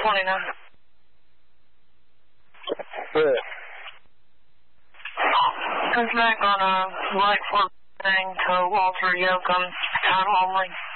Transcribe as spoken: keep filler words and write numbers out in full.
twenty-nine. Good. Comes back on a right foot thing to Walter Yoakum, title only.